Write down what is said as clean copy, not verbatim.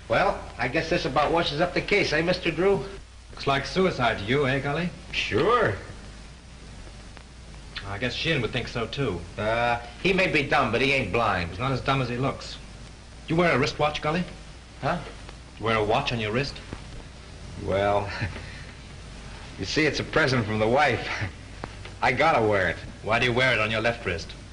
Well, I guess this about washes up the case, eh, Mr. Drew? Looks like suicide to you, eh, Gully? Sure. I guess Sheehan would think so, too. He may be dumb, but he ain't blind. He's not as dumb as he looks. You wear a wristwatch, Gully? Huh? You wear a watch on your wrist? Well, you see, it's a present from the wife. I gotta wear it. Why do you wear it on your left wrist?